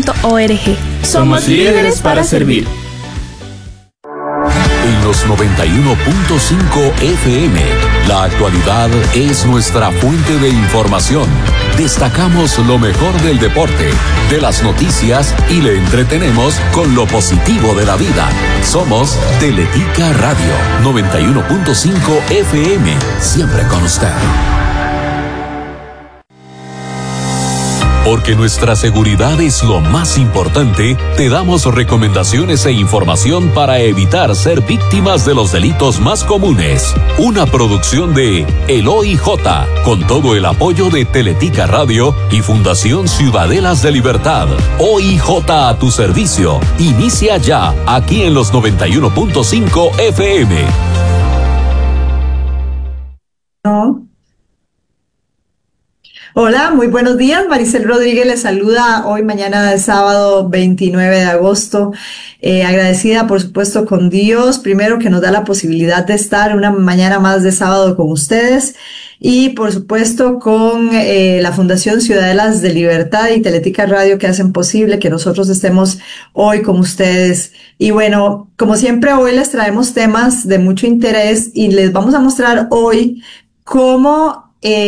Somos líderes para servir. En los 91.5 FM, la actualidad es nuestra fuente de información. Destacamos lo mejor del deporte, de las noticias y le entretenemos con lo positivo de la vida. Somos Teletica Radio 91.5 FM, siempre con usted. Porque nuestra seguridad es lo más importante, te damos recomendaciones e información para evitar ser víctimas de los delitos más comunes. Una producción de El OIJ, con todo el apoyo de Teletica Radio y Fundación Ciudadelas de Libertad. OIJ a tu servicio. Inicia ya, aquí en los 91.5 FM. Hola, muy buenos días. Maricel Rodríguez les saluda hoy, mañana de sábado 29 de agosto. Agradecida, por supuesto, con Dios, primero que nos da la posibilidad de estar una mañana más de sábado con ustedes y, por supuesto, con la Fundación Ciudadelas de Libertad y Teletica Radio que hacen posible que nosotros estemos hoy con ustedes. Y bueno, como siempre, hoy les traemos temas de mucho interés y les vamos a mostrar hoy cómo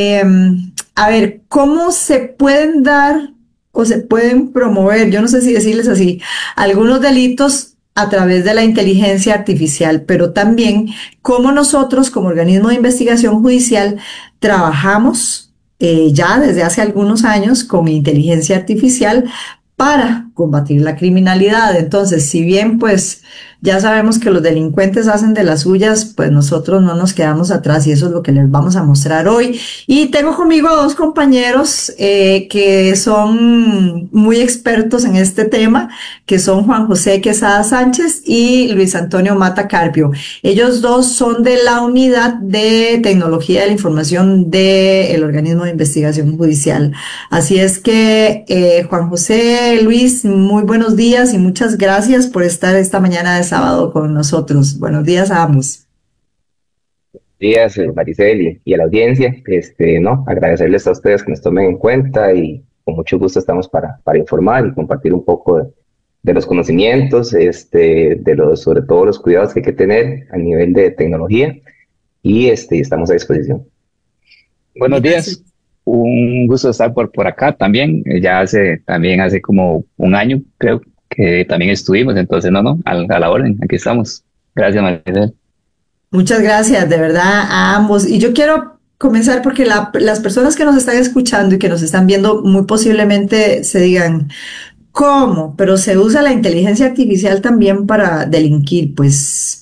cómo se pueden dar o se pueden promover, yo no sé si decirles así, algunos delitos a través de la inteligencia artificial, pero también cómo nosotros como organismo de investigación judicial trabajamos ya desde hace algunos años con inteligencia artificial para combatir la criminalidad. Entonces, si bien pues ya sabemos que los delincuentes hacen de las suyas, pues nosotros no nos quedamos atrás y eso es lo que les vamos a mostrar hoy. Y tengo conmigo a dos compañeros que son muy expertos en este tema, que son Juan José Quesada Sánchez y Luis Antonio Mata Carpio. Ellos dos son de la Unidad de Tecnología de la Información del Organismo de Investigación Judicial. Así es que Juan José, Luis, muy buenos días y muchas gracias por estar esta mañana de sábado con nosotros. Buenos días a ambos. Buenos días, Maricel y a la audiencia. Agradecerles a ustedes que nos tomen en cuenta y con mucho gusto estamos para informar y compartir un poco de los conocimientos, sobre todo los cuidados que hay que tener a nivel de tecnología y estamos a disposición. Buenos días. Un gusto estar por acá también. Ya hace como un año, creo, que también estuvimos, entonces a la orden, aquí estamos. Gracias, Maricel. Muchas gracias, de verdad, a ambos. Y yo quiero comenzar porque las personas que nos están escuchando y que nos están viendo muy posiblemente se digan, ¿cómo? Pero se usa la inteligencia artificial también para delinquir, pues...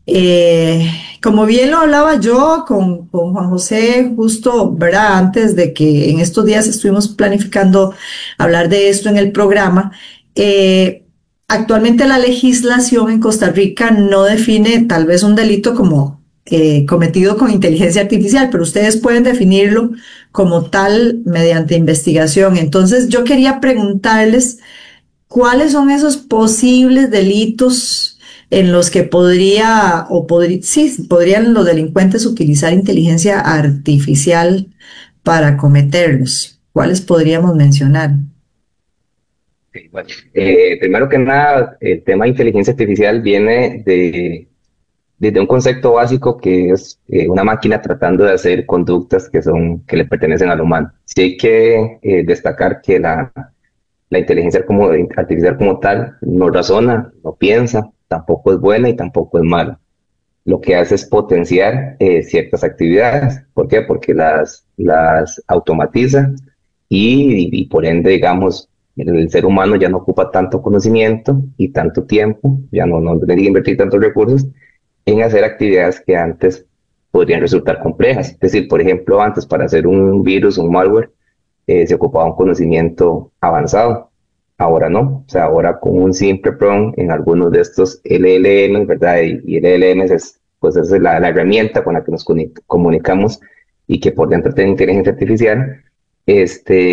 como bien lo hablaba yo con Juan José justo, ¿verdad? Antes de que en estos días estuvimos planificando hablar de esto en el programa, actualmente la legislación en Costa Rica no define tal vez un delito como cometido con inteligencia artificial, pero ustedes pueden definirlo como tal mediante investigación. Entonces yo quería preguntarles cuáles son esos posibles delitos en los que podrían los delincuentes utilizar inteligencia artificial para cometerlos. ¿Cuáles podríamos mencionar? Bueno, primero que nada, el tema de inteligencia artificial viene desde un concepto básico que es una máquina tratando de hacer conductas que le pertenecen al humano. Sí hay que destacar que la inteligencia artificial como tal no razona, no piensa, tampoco es buena y tampoco es mala. Lo que hace es potenciar ciertas actividades. ¿Por qué? Porque las automatiza y por ende, digamos, el ser humano ya no ocupa tanto conocimiento y tanto tiempo, ya no tiene que invertir tantos recursos en hacer actividades que antes podrían resultar complejas. Es decir, por ejemplo, antes para hacer un virus, un malware, se ocupaba un conocimiento avanzado. Ahora no, o sea, ahora con un simple prompt en algunos de estos LLM, ¿verdad? Y LLM es la herramienta con la que nos comunicamos y que por dentro tiene inteligencia artificial,